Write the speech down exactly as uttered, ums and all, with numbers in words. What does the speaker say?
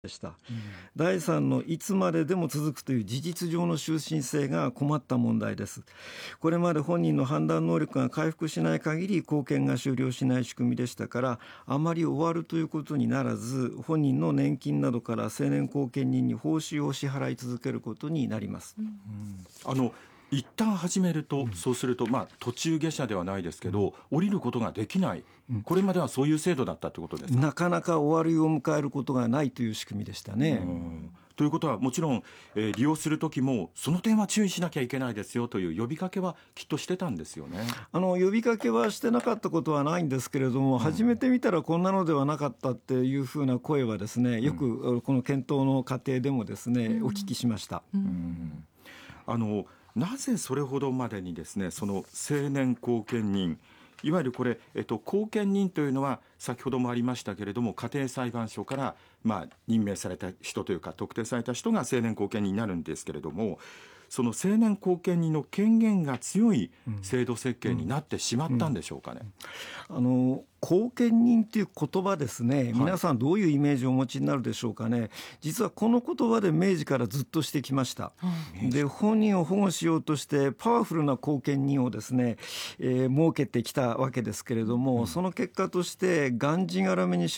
でした。うん、だいさんのいつまででも続くという事実上の終身制が困った問題です。これまで本人の判断能力が回復しない限り貢献が終了しない仕組みでしたから、あまり終わるということにならず、本人の年金などから成年後見人に報酬を支払い続けることになります。うん、 あの一旦始めると、うん、そうすると、まあ、途中下車ではないですけど、うん、降りることができない、うん、これまではそういう制度だったということですか。 なかなか終わりを迎えることがないという仕組みでしたね。 うん、ということはもちろん、えー、利用するときもその点は注意しなきゃいけないですよという呼びかけはきっとしてたんですよね。 あの呼びかけはしてなかったことはないんですけれども、うん、始めてみたらこんなのではなかったっていうふうな声はですね、よくこの検討の過程でもですね、うん、お聞きしました。うんうん、 あのなぜそれほどまでにですね、その成年後見人、いわゆるこれ、えっと、後見人というのは先ほどもありましたけれども、家庭裁判所から、まあ、任命された人というか特定された人が成年後見人になるんですけれども、その成年後見人の権限が強い制度設計になってしまったんでしょうかね。 うんうんうん、あの後見人という言葉ですね、皆さんどういうイメージをお持ちになるでしょうかね。実はこの言葉で明治からずっとしてきました。うん、で本人を保護しようとしてパワフルな後見人をですね、えー、設けてきたわけですけれども、うん、その結果としてがんじがらめに